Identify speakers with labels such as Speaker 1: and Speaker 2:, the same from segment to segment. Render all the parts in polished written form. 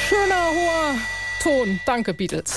Speaker 1: Schöner hoher Ton. Danke, Beatles.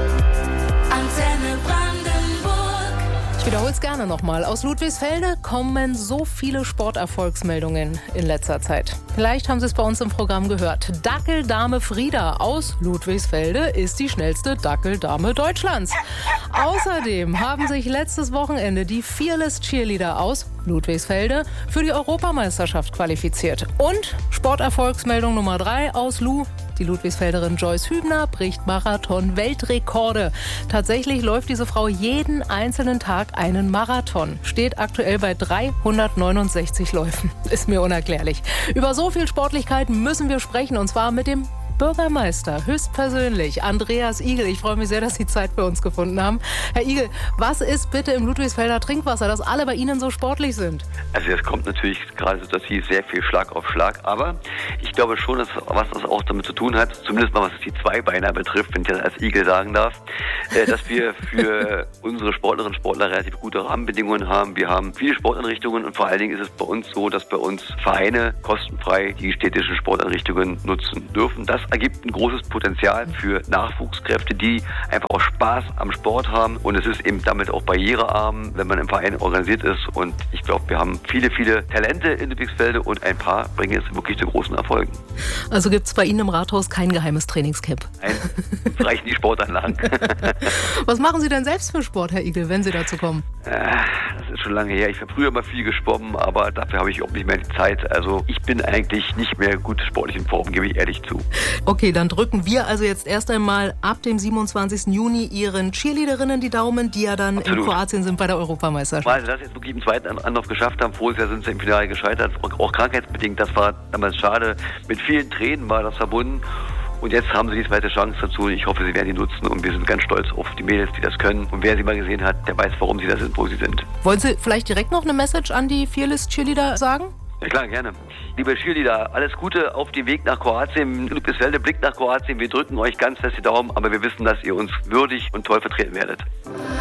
Speaker 2: Antenne Brandenburg.
Speaker 1: Ich wiederhole es gerne nochmal. Aus Ludwigsfelde kommen so viele Sporterfolgsmeldungen in letzter Zeit. Vielleicht haben Sie es bei uns im Programm gehört. Dackeldame Frieda aus Ludwigsfelde ist die schnellste Dackeldame Deutschlands. Außerdem haben sich letztes Wochenende die Fearless Cheerleader aus Ludwigsfelde für die Europameisterschaft qualifiziert. Und Sporterfolgsmeldung Nummer 3 aus Lu. Die Ludwigsfelderin Joyce Hübner bricht Marathon-Weltrekorde. Tatsächlich läuft diese Frau jeden einzelnen Tag einen Marathon. Steht aktuell bei 369 Läufen. Ist mir unerklärlich. Über so viel Sportlichkeit müssen wir sprechen, und zwar mit dem Bürgermeister, höchstpersönlich, Andreas Igel. Ich freue mich sehr, dass Sie Zeit für uns gefunden haben. Herr Igel, was ist bitte im Ludwigsfelder Trinkwasser, dass alle bei Ihnen so sportlich sind?
Speaker 3: Also es kommt natürlich gerade situativ sehr viel Schlag auf Schlag, aber ich glaube schon, dass was das auch damit zu tun hat, zumindest mal was die Zweibeiner betrifft, wenn ich das als Igel sagen darf, dass wir für unsere Sportlerinnen und Sportler relativ gute Rahmenbedingungen haben. Wir haben viele Sporteinrichtungen und vor allen Dingen ist es bei uns so, dass bei uns Vereine kostenfrei die städtischen Sporteinrichtungen nutzen dürfen. Das ergibt ein großes Potenzial für Nachwuchskräfte, die einfach auch Spaß am Sport haben, und es ist eben damit auch barrierearm, wenn man im Verein organisiert ist, und ich glaube, wir haben viele, viele Talente in Ludwigsfelde und ein paar bringen es wirklich zu großen Erfolgen.
Speaker 1: Also gibt es bei Ihnen im Rathaus kein geheimes Trainingscamp?
Speaker 3: Nein, es reichen die Sportanlagen.
Speaker 1: Was machen Sie denn selbst für Sport, Herr Igel, wenn Sie dazu kommen?
Speaker 3: Das ist schon lange her. Ich habe früher mal viel geschwommen, aber dafür habe ich auch nicht mehr die Zeit. Also ich bin eigentlich nicht mehr gut sportlich in Form, gebe ich ehrlich zu.
Speaker 1: Okay, dann drücken wir also jetzt erst einmal ab dem 27. Juni Ihren Cheerleaderinnen die Daumen, die ja dann in Kroatien sind bei der Europameisterschaft.
Speaker 3: Weil sie das jetzt wirklich im zweiten Anlauf geschafft haben. Voriges Jahr sind sie im Finale gescheitert, auch krankheitsbedingt. Das war damals schade. Mit vielen Tränen war das verbunden. Und jetzt haben sie die zweite Chance dazu. Ich hoffe, sie werden die nutzen, und wir sind ganz stolz auf die Mädels, die das können. Und wer sie mal gesehen hat, der weiß, warum sie da sind, wo sie sind.
Speaker 1: Wollen Sie vielleicht direkt noch eine Message an die Fearless Cheerleader sagen?
Speaker 3: Ja klar, gerne. Liebe Cheerleader, alles Gute auf dem Weg nach Kroatien. Ludwigsfelde blickt nach Kroatien. Wir drücken euch ganz fest die Daumen, aber wir wissen, dass ihr uns würdig und toll vertreten werdet.